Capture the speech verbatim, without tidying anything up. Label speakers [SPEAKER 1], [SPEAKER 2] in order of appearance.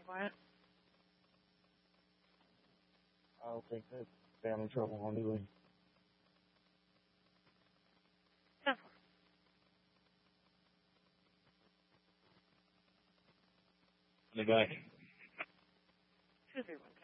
[SPEAKER 1] quiet?
[SPEAKER 2] I don't think that's family trouble on anyway.
[SPEAKER 1] Never.
[SPEAKER 2] The guy.
[SPEAKER 1] Two, three, one.